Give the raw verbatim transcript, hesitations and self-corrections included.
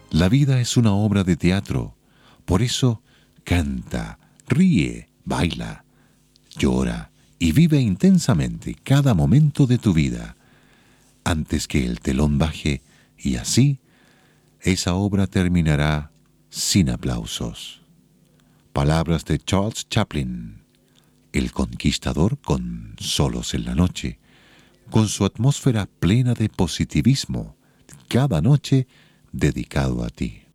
La vida es una obra de teatro. Por eso, canta, ríe, baila, llora y vive intensamente cada momento de tu vida antes que el telón baje y así esa obra terminará sin aplausos. Palabras de Charles Chaplin, el conquistador con Solos en la noche, con su atmósfera plena de positivismo, cada noche dedicado a ti.